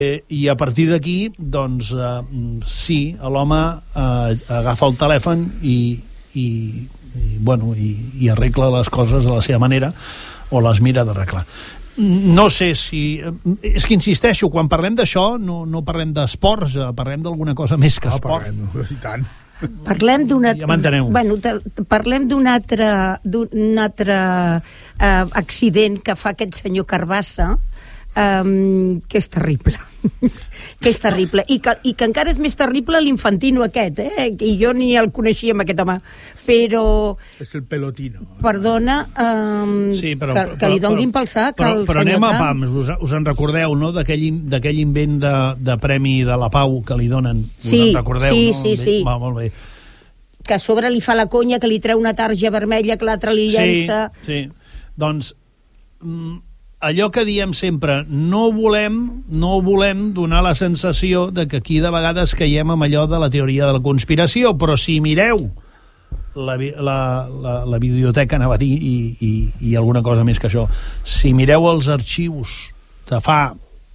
I a partir d'aquí, doncs, sí, l'home agafa el telèfon i arregla les coses a la seva manera o les mira d'arreglar. No sé si... És que insisteixo, quan parlem d'això no parlem d'esports, parlem d'alguna cosa més que esports. I tant. Parlem ja m'enteneu. Parlem d'un altre accident que fa aquest senyor Carbassa, que és terrible. Que és terrible. I que encara és més terrible l'Infantino aquest, i jo ni el coneixia amb aquest home. Però... És el pelotino. Perdona, que li donguin pel sac al senyor Trump. Però anem a pams. Us en recordeu, no?, d'aquell invent de Premi de la Pau que li donen. Us en recordeu, no? Sí. Va, molt bé. Que a sobre li fa la conya, que li treu una tarja vermella, que l'altre li llença... Sí. Doncs... allò que diem sempre, no volem donar la sensació de que aquí de vegades caiem amb allò de la teoria de la conspiració, però si mireu la biblioteca, anava a dir, i alguna cosa més que això, si mireu els arxius de fa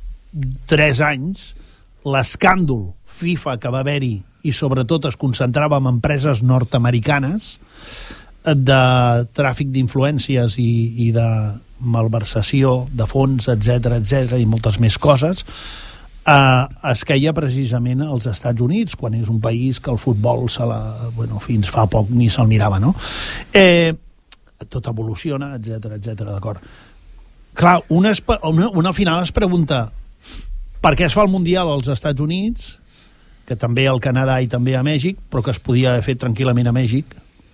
3 anys, l'escàndol FIFA que va haver-hi, i sobretot es concentrava en empreses nord-americanes de tràfic d'influències i de malversació de fons, etc, i moltes més coses, es queia precisament als Estats Units, quan és un país que el futbol fins fa poc ni se'l mirava, no? Tot evoluciona, etc, d'acord. Clar, un al final es pregunta per què es fa el Mundial als Estats Units, que també al Canadà i també a Mèxic, però que es podia haver fet tranquil·lament a Mèxic.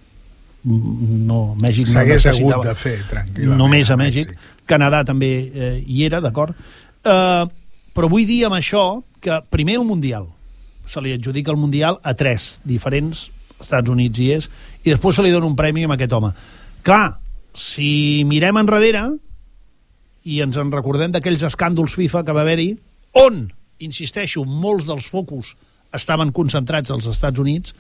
No, Mèxic no necessitava, hagut de fer tranquil·lament només a Mèxic. Canadà també hi era, d'acord, però vull dir amb això que primer el Mundial se li adjudica el Mundial a 3 diferents, Estats Units hi és, i després se li dona un premi a aquest home. Clar, si mirem enrere i ens en recordem d'aquells escàndols FIFA que va haver-hi, on, insisteixo, molts dels focus estaven concentrats als Estats Units,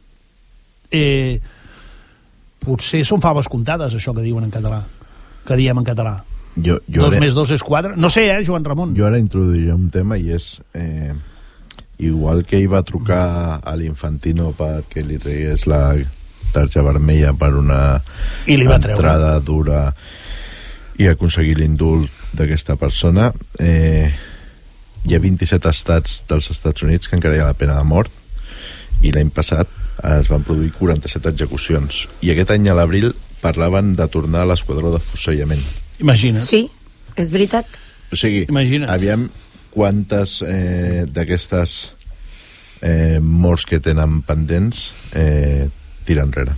potser són faves comptades, això que diuen en català, que diem en català. 2 més 2 és 4. No sé, Joan Ramon. Jo ara introduiré un tema i és igual que ell va trucar a l'Infantino perquè li tragués la tarja vermella per una entrada dura i aconseguir l'indult d'aquesta persona, hi ha 27 estats dels Estats Units que encara hi ha la pena de mort i l'any passat es van produir 47 execucions i aquest any a l'abril parlaven de tornar a l'esquadró de fusellament. Imagina't. Sí, és veritat. O sigui, aviam quantes d'aquestes morts que tenen pendents tira enrere.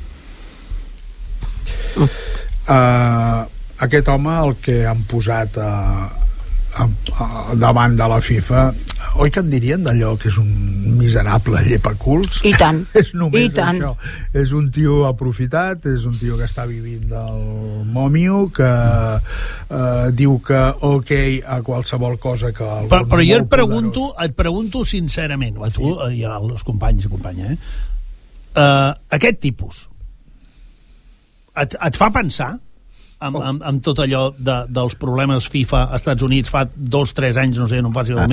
Aquest home, el que han posat davant de la FIFA, oi que en dirien d'allò que és un miserable llepaculs? I tant. És només això. És un tio aprofitat, és un tio que està vivint del mòmio, que diu que ok a qualsevol cosa que... Però jo et pregunto sincerament, a tu i als companys i companya, aquest tipus et fa pensar amb tot allò dels problemes FIFA als Estats Units fa 2-3 anys, no sé, no em faci